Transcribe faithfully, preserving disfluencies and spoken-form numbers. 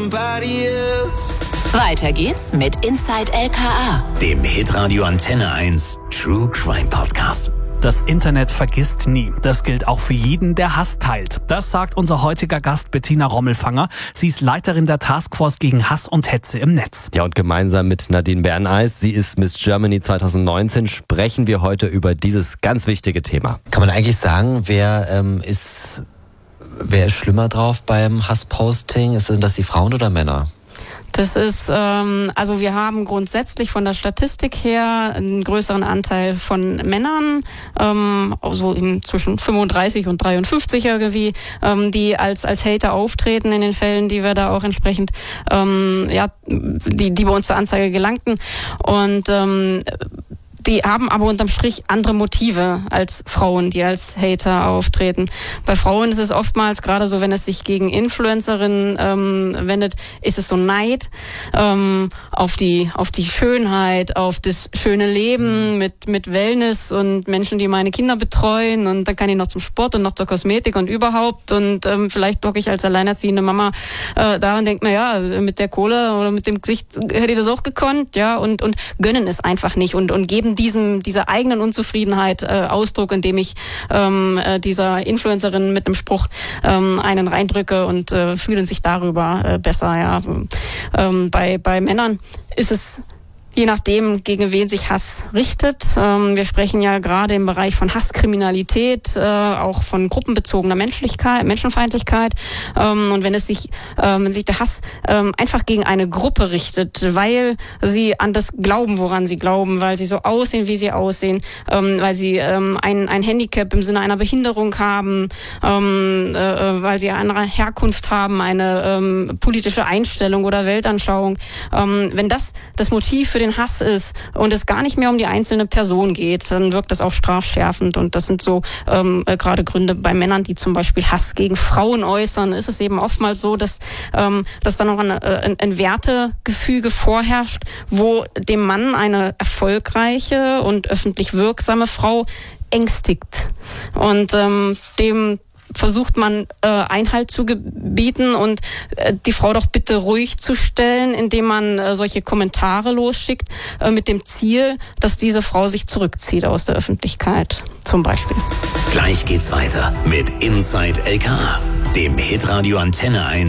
somebody else. Weiter geht's mit Inside L K A, dem Hitradio Antenne eins True Crime Podcast. Das Internet vergisst nie. Das gilt auch für jeden, der Hass teilt. Das sagt unser heutiger Gast Bettina Rommelfanger. Sie ist Leiterin der Taskforce gegen Hass und Hetze im Netz. Ja, und gemeinsam mit Nadine Berneis, sie ist Miss Germany zwanzig neunzehn, sprechen wir heute über dieses ganz wichtige Thema. Kann man eigentlich sagen, wer ähm, ist, wer ist schlimmer drauf beim Hassposting? Sind das die Frauen oder Männer? Das ist, ähm, also wir haben grundsätzlich von der Statistik her einen größeren Anteil von Männern, ähm, so im zwischen fünfunddreißig und dreiundfünfzig irgendwie, ähm, die als als Hater auftreten in den Fällen, die wir da auch entsprechend, ähm, ja, die die bei uns zur Anzeige gelangten. Und ähm, die haben aber unterm Strich andere Motive als Frauen, die als Hater auftreten. Bei Frauen ist es oftmals, gerade so, wenn es sich gegen Influencerinnen ähm, wendet, ist es so Neid ähm, auf die auf die Schönheit, auf das schöne Leben mit mit Wellness und Menschen, die meine Kinder betreuen, und dann kann ich noch zum Sport und noch zur Kosmetik und überhaupt, und ähm, vielleicht docke ich als alleinerziehende Mama äh, da und denke mir, ja, mit der Kohle oder mit dem Gesicht hätte ich das auch gekonnt, ja, und und gönnen es einfach nicht und und geben diesem dieser eigenen Unzufriedenheit äh, Ausdruck, indem ich ähm, äh, dieser Influencerin mit einem Spruch ähm, einen reindrücke und äh, fühlen sich darüber äh, besser. Ja, ähm, bei bei Männern ist es je nachdem, gegen wen sich Hass richtet. Ähm, wir sprechen ja gerade im Bereich von Hasskriminalität, äh, auch von gruppenbezogener Menschlichkeit, Menschenfeindlichkeit. Ähm, und wenn es sich, ähm, wenn sich der Hass ähm, einfach gegen eine Gruppe richtet, weil sie an das glauben, woran sie glauben, weil sie so aussehen, wie sie aussehen, ähm, weil sie ähm, ein, ein Handicap im Sinne einer Behinderung haben, ähm, äh, weil sie eine andere Herkunft haben, eine ähm, politische Einstellung oder Weltanschauung. Ähm, wenn das das Motiv für den Hass ist und es gar nicht mehr um die einzelne Person geht, dann wirkt das auch strafschärfend, und das sind so ähm, äh, gerade Gründe bei Männern, die zum Beispiel Hass gegen Frauen äußern, ist es eben oftmals so, dass, ähm, dass dann noch ein, ein, ein Wertegefüge vorherrscht, wo dem Mann eine erfolgreiche und öffentlich wirksame Frau ängstigt und ähm, dem versucht man äh, Einhalt zu gebieten und äh, die Frau doch bitte ruhig zu stellen, indem man äh, solche Kommentare losschickt, äh, mit dem Ziel, dass diese Frau sich zurückzieht aus der Öffentlichkeit, zum Beispiel. Gleich geht's weiter mit Inside L K A, dem Hitradio Antenne eins